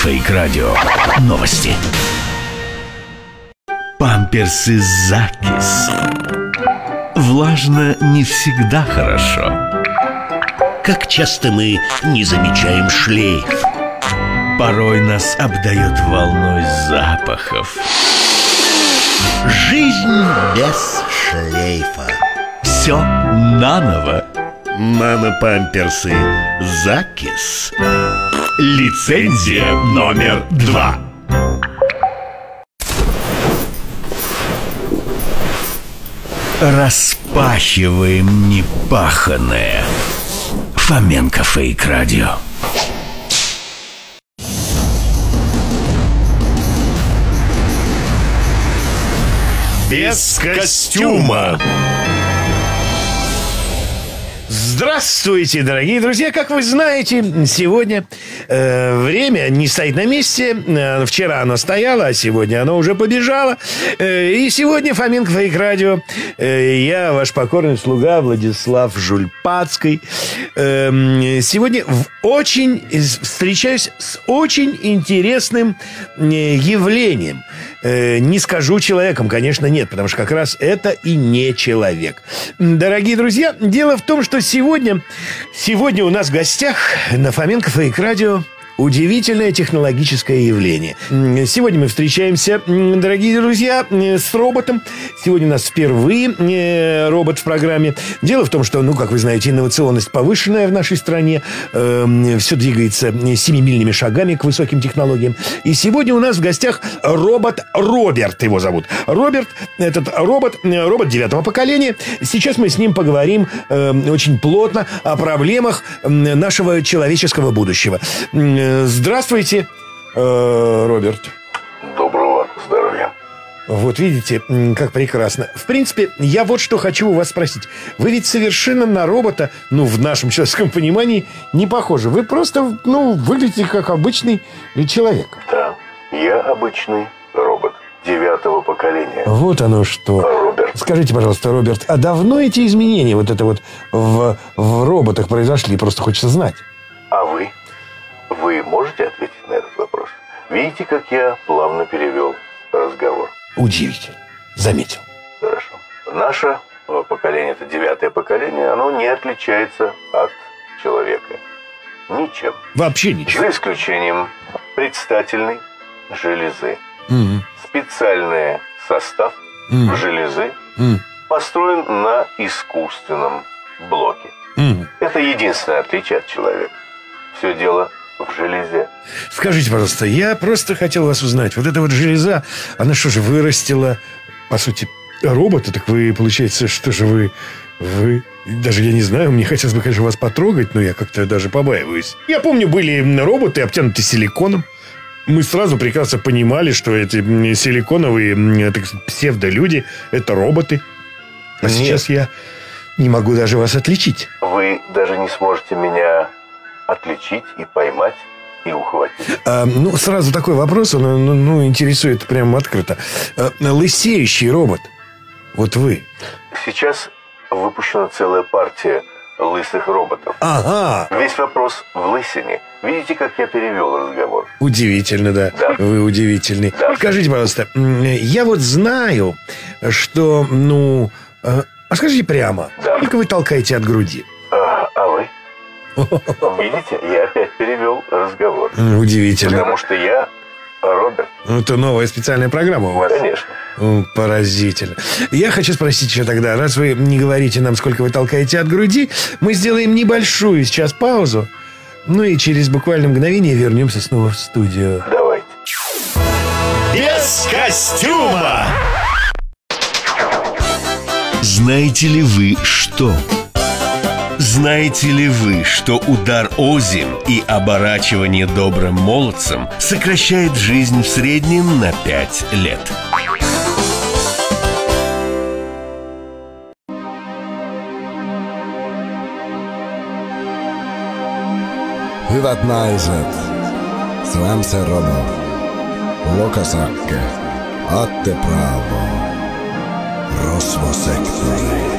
Фейк-радио. Новости. Памперсы Закис. Влажно не всегда хорошо. Как часто мы не замечаем шлейф. Порой нас обдает волной запахов. Жизнь без шлейфа. Все наново. Нано-памперсы Закис. Лицензия номер 2. Распахиваем непаханное. Фоменко Фейк-радио. Без костюма. Здравствуйте, дорогие друзья! Как вы знаете, сегодня время не стоит на месте. Вчера оно стояло, а сегодня оно уже побежало. И сегодня Фоменко Фейк-радио. Я, ваш покорный слуга Владислав Жульпацкий. Сегодня встречаюсь с очень интересным явлением. Не скажу человеком, конечно, нет, потому что как раз это и не человек. Дорогие друзья, дело в том, что сегодня у нас в гостях на Фоменко Фейк-радио удивительное технологическое явление. Сегодня мы встречаемся, дорогие друзья, с роботом. Сегодня у нас впервые робот в программе. Дело в том, что, как вы знаете, инновационность повышенная в нашей стране. Все двигается семимильными шагами к высоким технологиям. И сегодня у нас в гостях робот Роберт, его зовут. Роберт, этот робот 9-го поколения. Сейчас мы с ним поговорим очень плотно о проблемах нашего человеческого будущего. Здравствуйте, Роберт. Доброго здоровья. Вот видите, как прекрасно. В принципе, я вот что хочу у вас спросить. Вы ведь совершенно на робота, в нашем человеческом понимании, не похожи. Вы просто, выглядите как обычный человек. Да, я обычный робот 9-го поколения. Вот оно что. Роберт. Скажите, пожалуйста, Роберт, а давно эти изменения в роботах произошли? Просто хочется знать. А вы? Вы можете ответить на этот вопрос? Видите, как я плавно перевел разговор? Удивительно. Заметил. Хорошо. Наше поколение, это 9-е поколение, оно не отличается от человека. Ничем. Вообще ничего. За исключением предстательной железы. Угу. Специальный состав железы построен на искусственном блоке. Это единственное отличие от человека. Все дело в железе. Скажите, пожалуйста, я просто хотел вас узнать. Вот эта вот железа, она что же, вырастила, по сути, робота? Так вы, получается, что же вы... Даже я не знаю, мне хотелось бы, конечно, вас потрогать, но я как-то даже побаиваюсь. Я помню, были роботы, обтянутые силиконом. Мы сразу прекрасно понимали, что эти силиконовые, так сказать, псевдолюди – это роботы. А Нет. Сейчас я не могу даже вас отличить. Вы даже не сможете меня отличить и поймать, и ухватить. Сразу такой вопрос, он интересует прямо открыто. Лысеющий робот. Вот вы. Сейчас выпущена целая партия лысых роботов. Ага. Весь вопрос в лысине. Видите, как я перевел разговор? Удивительно, да. Да. Вы удивительный. Да. Скажите, пожалуйста, я вот знаю, что, скажите прямо, Да. сколько вы толкаете от груди? А вы? Видите, я опять перевел разговор. Удивительно. Потому что я Роберт. Это новая специальная программа у вас. Конечно. Поразительно. Я хочу спросить еще тогда, раз вы не говорите нам, сколько вы толкаете от груди, мы сделаем небольшую сейчас паузу. И через буквально мгновение вернемся снова в студию. Давайте. Без костюма! Знаете ли вы что? Знаете ли вы, что удар озим и оборачивание добрым молодцем сокращает жизнь в среднем на 5 лет? Hyvät naiset, Slam Serono, Lokasakke, Atte Bravo, Rosvosektori.